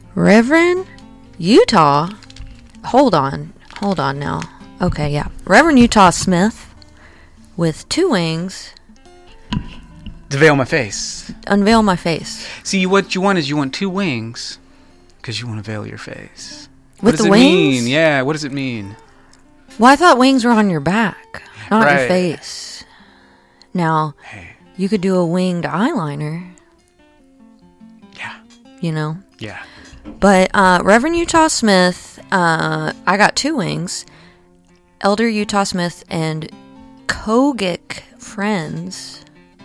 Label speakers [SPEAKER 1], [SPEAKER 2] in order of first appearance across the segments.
[SPEAKER 1] Reverend Utah. Hold on now. Okay, yeah. Reverend Utah Smith with 2 wings.
[SPEAKER 2] Unveil my face.
[SPEAKER 1] Unveil my face.
[SPEAKER 2] See, what you want is you want 2 wings because you want to veil your face.
[SPEAKER 1] With the wings?
[SPEAKER 2] Mean? Yeah, what does it mean?
[SPEAKER 1] Well, I thought wings were on your back, not
[SPEAKER 2] right.
[SPEAKER 1] your face. Now,
[SPEAKER 2] Hey.
[SPEAKER 1] you could do a winged eyeliner.
[SPEAKER 2] Yeah.
[SPEAKER 1] You know?
[SPEAKER 2] Yeah.
[SPEAKER 1] But Reverend Utah Smith, I got 2 wings. Elder Utah Smith and Kogic Friends.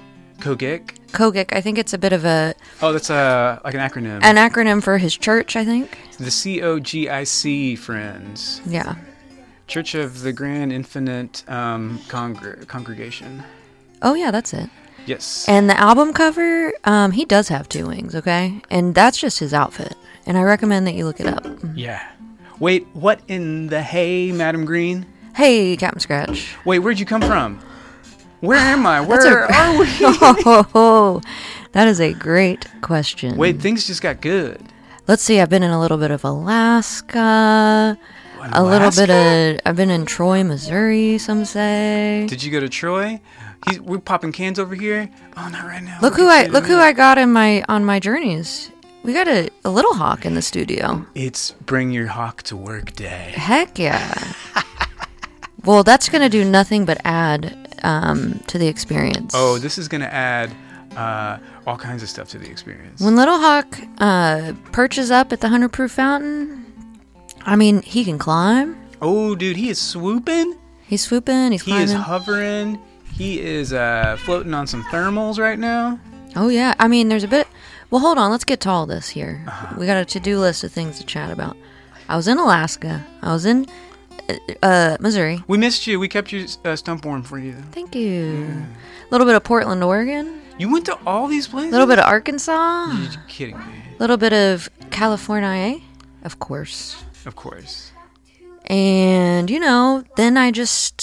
[SPEAKER 2] Kogic,
[SPEAKER 1] I think it's a bit of a...
[SPEAKER 2] Oh, that's like an acronym.
[SPEAKER 1] An acronym for his church, I think.
[SPEAKER 2] The COGIC Friends.
[SPEAKER 1] Yeah.
[SPEAKER 2] Church of the Grand Infinite Congregation.
[SPEAKER 1] Oh, yeah, that's it.
[SPEAKER 2] Yes.
[SPEAKER 1] And the album cover, he does have 2 wings, okay? And that's just his outfit. And I recommend that you look it up.
[SPEAKER 2] Yeah. Wait, what in the hay, Madam Green?
[SPEAKER 1] Hey, Captain Scratch.
[SPEAKER 2] Wait, where'd you come from? Where am I? Where are we?
[SPEAKER 1] Oh, that is a great question.
[SPEAKER 2] Wait, things just got good.
[SPEAKER 1] Let's see, I've been in a little bit of Alaska. I've been in Troy, Missouri, some say.
[SPEAKER 2] Did you go to Troy? We're popping cans over here. Oh, not right now.
[SPEAKER 1] Look who I got on my journeys. We got a Little Hawk in the studio.
[SPEAKER 2] It's Bring Your Hawk to Work Day.
[SPEAKER 1] Heck yeah. Well, that's going to do nothing but add to the experience.
[SPEAKER 2] Oh, this is going to add all kinds of stuff to the experience.
[SPEAKER 1] When Little Hawk perches up at the 100 Proof Fountain, I mean, he can climb.
[SPEAKER 2] Oh, dude, he is swooping.
[SPEAKER 1] He's swooping. He's climbing.
[SPEAKER 2] He is hovering. He is floating on some thermals right now.
[SPEAKER 1] Oh, yeah. I mean, there's a bit... Well, hold on. Let's get to all this here. We got a to-do list of things to chat about. I was in Alaska. I was in Missouri.
[SPEAKER 2] We missed you. We kept your stump warm for you.
[SPEAKER 1] Thank you. A little bit of Portland, Oregon.
[SPEAKER 2] You went to all these places?
[SPEAKER 1] A little bit of Arkansas.
[SPEAKER 2] You're kidding me.
[SPEAKER 1] A little bit of California, of course.
[SPEAKER 2] Of course.
[SPEAKER 1] And, then I just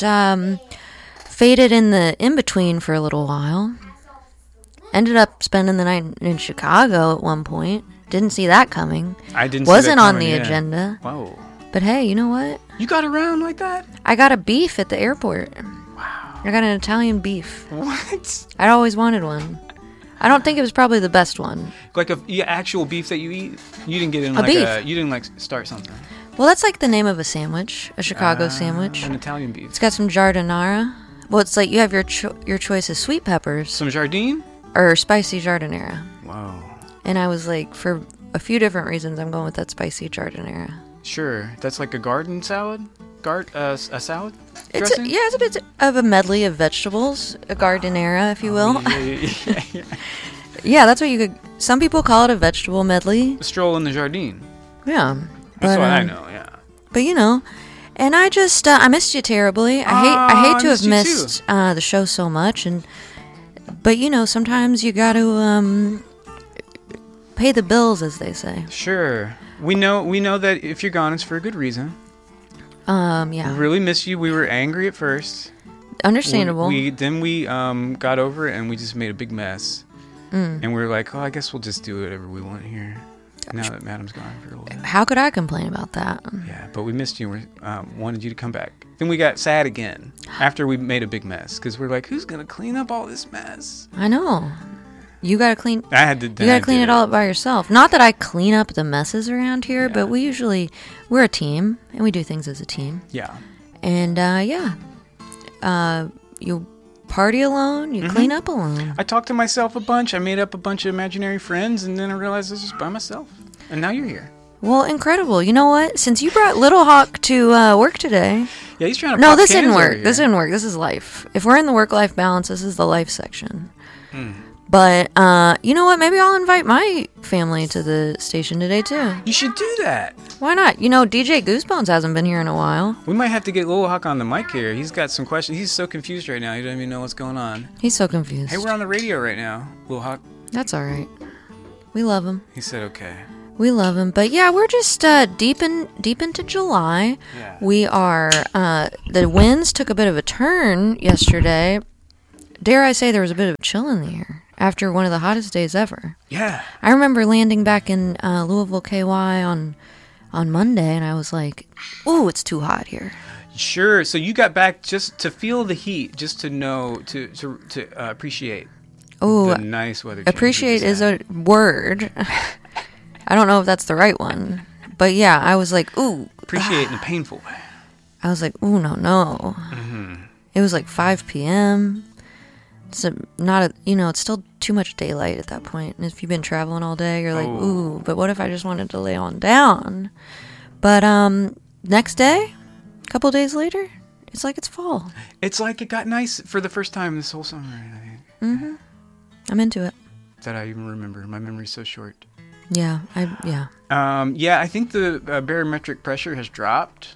[SPEAKER 1] faded in the in-between for a little while. Ended up spending the night in Chicago at one point. Didn't see that coming.
[SPEAKER 2] I didn't
[SPEAKER 1] Wasn't
[SPEAKER 2] see that
[SPEAKER 1] on
[SPEAKER 2] coming,
[SPEAKER 1] the
[SPEAKER 2] yeah.
[SPEAKER 1] agenda.
[SPEAKER 2] Whoa.
[SPEAKER 1] But hey, you know what?
[SPEAKER 2] You got around like that?
[SPEAKER 1] I got a beef at the airport.
[SPEAKER 2] Wow.
[SPEAKER 1] I got an Italian beef.
[SPEAKER 2] What?
[SPEAKER 1] I'd always wanted one. I don't think it was probably the best one.
[SPEAKER 2] Like actual beef that you eat? You didn't get in you didn't start something.
[SPEAKER 1] Well, that's like the name of a sandwich, a Chicago sandwich.
[SPEAKER 2] An Italian beef.
[SPEAKER 1] It's got some giardiniera. Well, it's like you have your choice of sweet peppers.
[SPEAKER 2] Some jardine?
[SPEAKER 1] Or spicy giardiniera.
[SPEAKER 2] Whoa.
[SPEAKER 1] And I was like, for a few different reasons, I'm going with that spicy giardiniera.
[SPEAKER 2] Sure. That's like a garden salad? A salad? Dressing?
[SPEAKER 1] It's a bit of a medley of vegetables, a giardiniera, if you will.
[SPEAKER 2] Yeah.
[SPEAKER 1] Yeah, that's what you could... Some people call it a vegetable medley.
[SPEAKER 2] A stroll in the jardine.
[SPEAKER 1] Yeah.
[SPEAKER 2] That's what I know, yeah.
[SPEAKER 1] But, and I just... I missed you terribly. I hate to have missed the show so much, but, sometimes you got to pay the bills, as they say.
[SPEAKER 2] Sure. We know that if you're gone, it's for a good reason.
[SPEAKER 1] Yeah.
[SPEAKER 2] We really miss you. We were angry at first.
[SPEAKER 1] Understandable.
[SPEAKER 2] We got over it, and we just made a big mess. And we were like, I guess we'll just do whatever we want here. Now that Madam's gone for a little bit.
[SPEAKER 1] How could I complain about that?
[SPEAKER 2] Yeah, but we missed you. We wanted you to come back. Then we got sad again after we made a big mess because we're like, who's gonna clean up all this mess?
[SPEAKER 1] I know. You gotta clean.
[SPEAKER 2] I had to.
[SPEAKER 1] You gotta clean it all up by yourself. Not that I clean up the messes around here, but we're a team and we do things as a team.
[SPEAKER 2] Yeah.
[SPEAKER 1] And you party alone, you clean up alone.
[SPEAKER 2] I talked to myself a bunch. I made up a bunch of imaginary friends, and then I realized I was just by myself. And now you're here.
[SPEAKER 1] Well, incredible. You know what? Since you brought Little Hawk to work today.
[SPEAKER 2] Yeah, he's trying to.
[SPEAKER 1] No, this didn't work. This didn't work. This is life. If we're in the work-life balance, this is the life section. But you know what? Maybe I'll invite my family to the station today too.
[SPEAKER 2] You should do that.
[SPEAKER 1] Why not? DJ Goosebones hasn't been here in a while.
[SPEAKER 2] We might have to get Little Hawk on the mic here. He's got some questions. He's so confused right now. He doesn't even know what's going on.
[SPEAKER 1] He's so confused.
[SPEAKER 2] Hey, we're on the radio right now, Little Hawk.
[SPEAKER 1] That's all right. We love him.
[SPEAKER 2] He said okay.
[SPEAKER 1] We love him. But yeah, we're just deep into July.
[SPEAKER 2] Yeah.
[SPEAKER 1] We are, the winds took a bit of a turn yesterday. Dare I say there was a bit of chill in the air. after one of the hottest days ever.
[SPEAKER 2] Yeah.
[SPEAKER 1] I remember landing back in Louisville, KY on Monday, and I was like, "Ooh, it's too hot here."
[SPEAKER 2] Sure. So you got back just to feel the heat, just to know, to appreciate
[SPEAKER 1] Oh,
[SPEAKER 2] the nice weather.
[SPEAKER 1] appreciate is a word. I don't know if that's the right one, but yeah, I was like, "Ooh."
[SPEAKER 2] Appreciate in a painful way.
[SPEAKER 1] I was like, "Ooh, no."
[SPEAKER 2] Mm-hmm.
[SPEAKER 1] It was like 5 p.m. It's it's still too much daylight at that point. And if you've been traveling all day, you're like, ooh, but what if I just wanted to lay on down? But next day, a couple days later, it's like it's fall.
[SPEAKER 2] It's like it got nice for the first time this whole summer, I think.
[SPEAKER 1] Mm-hmm. I'm into it.
[SPEAKER 2] That I even remember. My memory's so short.
[SPEAKER 1] Yeah,
[SPEAKER 2] I think the barometric pressure has dropped.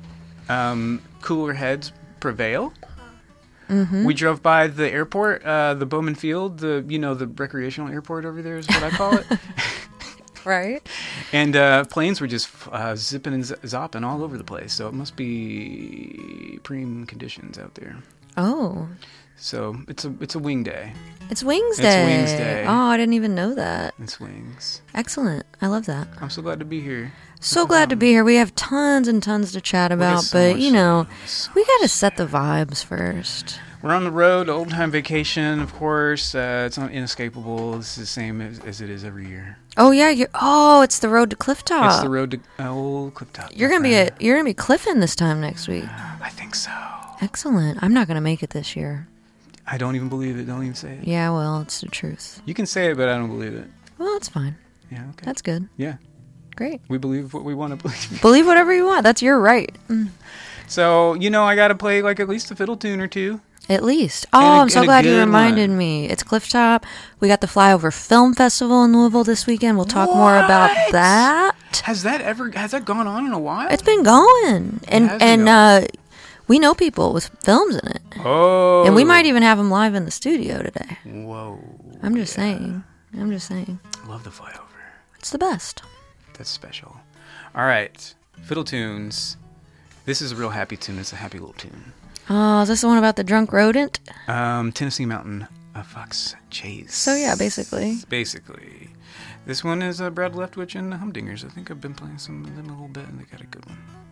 [SPEAKER 2] Cooler heads prevail.
[SPEAKER 1] Mm-hmm.
[SPEAKER 2] We drove by the airport, the Bowman Field, the recreational airport over there is what I call it.
[SPEAKER 1] Right.
[SPEAKER 2] And planes were just zipping and zopping all over the place. So it must be preem conditions out there.
[SPEAKER 1] Oh.
[SPEAKER 2] So it's a wing day.
[SPEAKER 1] It's Wings Day.
[SPEAKER 2] It's Wings Day.
[SPEAKER 1] Oh, I didn't even know that.
[SPEAKER 2] It's wings.
[SPEAKER 1] Excellent. I love that.
[SPEAKER 2] I'm so glad to be here.
[SPEAKER 1] So glad to be here. We have tons and tons to chat about, but we got to set the vibes first.
[SPEAKER 2] We're on the road, old time vacation, of course. It's not inescapable. It's the same as it is every year.
[SPEAKER 1] Oh yeah, it's the road to Clifftop.
[SPEAKER 2] It's the road to old Clifftop.
[SPEAKER 1] You're gonna be cliffing this time next week.
[SPEAKER 2] I think so.
[SPEAKER 1] Excellent. I'm not gonna make it this year.
[SPEAKER 2] I don't even believe it. Don't even say it.
[SPEAKER 1] Yeah, well, it's the truth.
[SPEAKER 2] You can say it, but I don't believe it.
[SPEAKER 1] Well, it's fine.
[SPEAKER 2] Yeah, okay.
[SPEAKER 1] That's good.
[SPEAKER 2] Yeah.
[SPEAKER 1] Great.
[SPEAKER 2] We believe what we want to believe.
[SPEAKER 1] Believe whatever you want. That's your right.
[SPEAKER 2] So, I got to play like at least a fiddle tune or two.
[SPEAKER 1] At least. Oh, I'm so glad you reminded
[SPEAKER 2] one.
[SPEAKER 1] me. It's Clifftop. We got the Flyover Film Festival in Louisville this weekend. We'll talk more about that.
[SPEAKER 2] Has that gone on in a while?
[SPEAKER 1] It's been going. And we know people with films in it.
[SPEAKER 2] Oh.
[SPEAKER 1] And we might even have them live in the studio today.
[SPEAKER 2] Whoa.
[SPEAKER 1] I'm just saying.
[SPEAKER 2] I love the Flyover.
[SPEAKER 1] It's the best.
[SPEAKER 2] That's special. All right. Fiddle tunes. This is a real happy tune. It's a happy little tune.
[SPEAKER 1] Oh, is this the one about the drunk rodent?
[SPEAKER 2] Tennessee Mountain Fox Chase.
[SPEAKER 1] So yeah, basically.
[SPEAKER 2] This one is Brad Leftwich and the Humdingers. I think I've been playing some of them a little bit, and they got a good one.